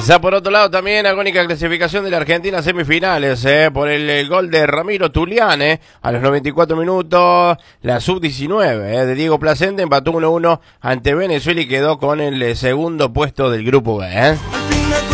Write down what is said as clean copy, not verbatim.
Pasa por otro lado también agónica clasificación de la Argentina a semifinales, por el gol de Ramiro Tuliane a los 94 minutos, la sub-19 de Diego Placente empató 1-1 ante Venezuela y quedó con el segundo puesto del grupo B.